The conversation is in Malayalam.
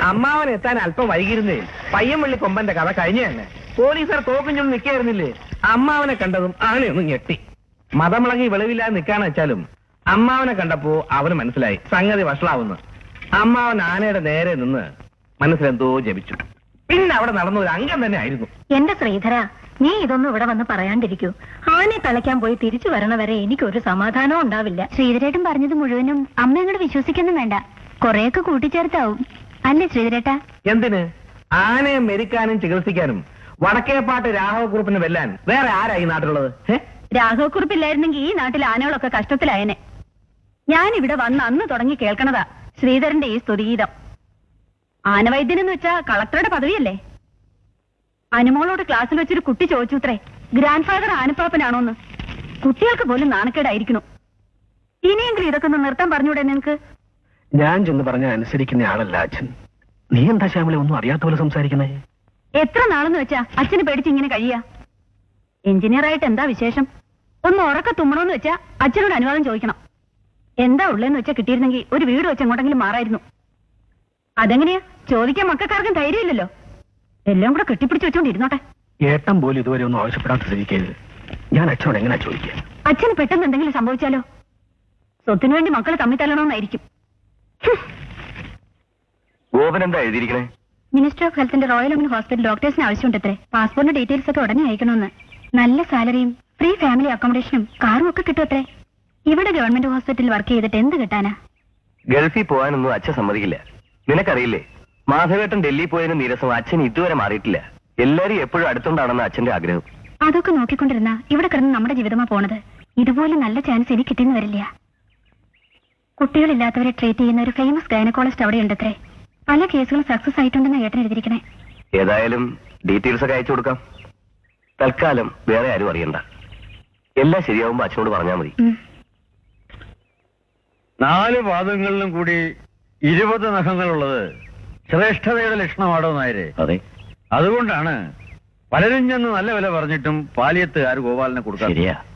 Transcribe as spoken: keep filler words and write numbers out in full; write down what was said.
അമ്മാവൻ എത്താൻ അല്പം വൈകിരുന്നേ പയ്യൻവള്ളി കൊമ്പന്റെ കഥ കഴിഞ്ഞ തന്നെ. പോലീസുകാർ തോക്കും നിൽക്കായിരുന്നില്ലേ? അമ്മാവനെ കണ്ടതും ആനയൊന്ന് ഞെട്ടി. മതമിളകി വെളിവില്ലാതെ നിൽക്കാന്ന് വെച്ചാലും അമ്മാവനെ കണ്ടപ്പോ അവന് മനസ്സിലായി സംഗതി വഷളാവുന്നു. അമ്മാവൻ ആനയുടെ നേരെ നിന്ന് മനസ്സിലെന്തോ ജപിച്ചു. പിന്നെ അവിടെ നടന്ന ഒരു അംഗം തന്നെ ആയിരുന്നു. എന്റെ ശ്രീധര, നീ ഇതൊന്നും ഇവിടെ വന്ന് പറയാണ്ടിരിക്കൂ. ആനെ തളയ്ക്കാൻ പോയി തിരിച്ചു വരണവരെ എനിക്കൊരു സമാധാനവും ഉണ്ടാവില്ല. ശ്രീധരേട്ടൻ പറഞ്ഞത് മുഴുവനും അമ്മ അങ്ങോട്ട് വിശ്വസിക്കൊന്നും വേണ്ട, കൊറേയൊക്കെ കൂട്ടിച്ചേർത്താവും അല്ലേ ശ്രീധരേട്ടാ? എന്തിന്? ആനയെ മെരിക്കാനും ചികിത്സിക്കാനും വടക്കേപ്പാട്ട് രാഘവക്കുറുപ്പിന് വെല്ലാൻ വേറെ ആരാ ഈ നാട്ടിലുള്ളത്? രാഘവക്കുറുപ്പില്ലായിരുന്നെങ്കിൽ ഈ നാട്ടിൽ ആനകളൊക്കെ കഷ്ടത്തിലായനെ. ഞാൻ ഇവിടെ വന്ന് അന്ന് തുടങ്ങി കേൾക്കണതാ ശ്രീധരന്റെ ഈ സ്തുതിഗീതം. ആനവൈദ്യനെന്ന് വെച്ചാ കളക്ടറുടെ പദവിയല്ലേ? അനുമോളോട് ക്ലാസ്സിൽ വെച്ചൊരു കുട്ടി ചോദിച്ചുത്രേ, ഗ്രാൻഡ് ഫാദർ ആനപ്പാപ്പനാണോന്ന്. കുട്ടികൾക്ക് പോലും നാണക്കേടായിരിക്കുന്നു. ഇനിയെങ്കിലും ഇതൊക്കെ ഒന്ന് നിർത്താൻ പറഞ്ഞൂടെ നിനക്ക്? ഞാൻ ചെന്ന് പറഞ്ഞ അനുസരിക്കുന്ന ആളല്ല അച്ഛൻ. നീ എന്താ ശ്യാമലെ ഒന്നും അറിയാത്ത പോലെ സംസാരിക്കുന്നേ? എത്ര നാളെന്ന് വെച്ചാ അച്ഛന് പേടിച്ച് ഇങ്ങനെ കഴിയാ? എഞ്ചിനീയറായിട്ട് എന്താ വിശേഷം? ഒന്ന് ഉറക്ക തുമ്മണോന്ന് വെച്ചാ അച്ഛനോട് അനുവാദം ചോദിക്കണം. എന്താ ഉള്ളേന്ന് വെച്ചാ കിട്ടിയിരുന്നെങ്കിൽ ഒരു വീട് വെച്ച് എങ്ങോട്ടെങ്കിലും മാറായിരുന്നു. അതെങ്ങനെയാ? ചോദിക്കാൻ മക്കാർക്കും ധൈര്യമില്ലല്ലോ. എല്ലാം കൂടെ കെട്ടിപ്പിടിച്ച് വെച്ചോണ്ടിരുന്നോട്ടെ. ഏട്ടൻ പോലും ഇതുവരെ ഒന്നും ആവശ്യപ്പെടാത്ത സ്ഥിതിക്ക് ഞാൻ അച്ഛനോട് എങ്ങനെ ചോദിക്കുക? അച്ഛന് പെട്ടെന്ന് എന്തെങ്കിലും സംഭവിച്ചാലോ? സ്വത്തിനു വേണ്ടി മക്കൾ തമ്മി തല്ലണമെന്നായിരിക്കും. ഗോപൻ എന്താ എഴുതിയിരിക്കണേ? മിനിസ്റ്റർ ഓഫ് ഹെൽത്തിന്റെ റോയൽ അമൻ ഹോസ്പിറ്റൽ ഡോക്ടേഴ്സിന് ആവശ്യമുണ്ടത്രേ. പാസ്പോർട്ടിന്റെ ഡീറ്റെയിൽസ് ഒക്കെ ഉടനെ അയക്കണമെന്ന്. നല്ല സാലറിയും ഫ്രീ ഫാമിലി അക്കോമഡേഷനും കാറും ഒക്കെ കിട്ടുമത്രേ. ഇവിടെ ഗവൺമെന്റ് ഹോസ്പിറ്റലിൽ വർക്ക് ചെയ്തിട്ട് എന്ത് കിട്ടാനാ? ഗൾഫിൽ പോകാനൊന്നും അച്ഛൻ സമ്മതിക്കില്ല. നിനക്കറിയില്ലേ, മാധവേട്ടൻ ഡൽഹി പോയതിന് നീരസം അച്ഛൻ ഇതുവരെ മാറിയിട്ടില്ല. എല്ലാരും എപ്പോഴും അടുത്തുണ്ടാണെന്ന് അച്ഛന്റെ ആഗ്രഹം. അതൊക്കെ നോക്കിക്കൊണ്ടിരുന്ന ഇവിടെ കിടന്ന് നമ്മുടെ ജീവിതമാ പോണത്. ഇതുപോലെ നല്ല ചാൻസ് എനിക്ക് കിട്ടിയെന്ന് വരില്ല. കുട്ടികളില്ലാത്തവരെ ട്രീറ്റ് ചെയ്യുന്ന ഒരു ഫേമസ് ഗൈനക്കോളജിസ്റ്റ് അവിടെ ഉണ്ടത്രേ. പല കേസുകളും സക്സസ് ആയിട്ടുണ്ടെന്ന് ഏട്ടൻ എഴുതിയിരിക്കണേ. ഏതായാലും ഡീറ്റെയിൽസ് ഒക്കെ അയച്ചു കൊടുക്കാം. തൽക്കാലം വേറെ ആരും അറിയണ്ട. എല്ലാം ശരിയാവുമ്പോ അച്ഛനോട് പറഞ്ഞാൽ മതി. നാല് പാദങ്ങളിലും കൂടി ഇരുപത് നഖങ്ങളുള്ളത് ശ്രേഷ്ഠതയുടെ ലക്ഷണമാണോ നായരെ? അതെ. അതുകൊണ്ടാണ് പലരും ചെന്ന് നല്ല വില പറഞ്ഞിട്ടും പാലിയത്തുകാർ ഗോപാലിനെ കൊടുക്കാൻ. ശരിയാ.